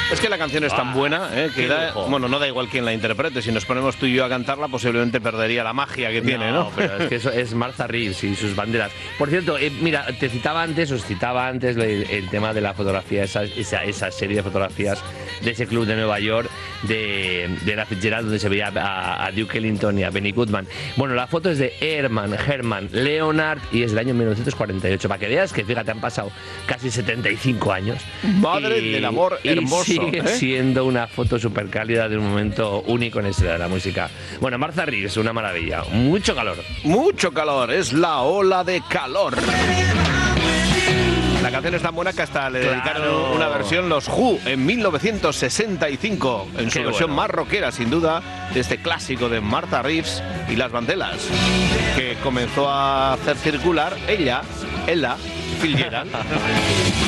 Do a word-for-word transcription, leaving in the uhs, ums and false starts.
Es que la canción es tan Ah, buena, ¿eh? que qué da, lujo. bueno, no da igual quién la interprete. Si nos ponemos tú y yo a cantarla, posiblemente perdería la magia que tiene, ¿no? Pero es que eso es Martha Reeves y sus banderas. Por cierto, eh, mira, te citaba antes, os citaba antes el, el tema de la fotografía, esa, esa, esa serie de fotografías de ese club de Nueva York, de, de la Fitzgerald, donde se veía a, a Duke Ellington y a Benny Goodman. Bueno, la foto es de Herman Herman Leonard y es del año mil novecientos cuarenta y ocho. Para que veas que, fíjate, han pasado casi setenta y cinco años. Madre y, del amor hermoso. Y sigue ¿eh? siendo una foto súper cálida de un momento único en la historia de la música. Bueno, Martha Reeves, una maravilla. Mucho calor. Mucho calor, es la ola de calor. La canción es tan buena que hasta le Claro. dedicaron una versión los Who en mil novecientos sesenta y cinco, en su Qué versión bueno. más rockera, sin duda, de este clásico de Martha Reeves y las Vandellas, que comenzó a hacer circular ella, ella, Fitzgerald.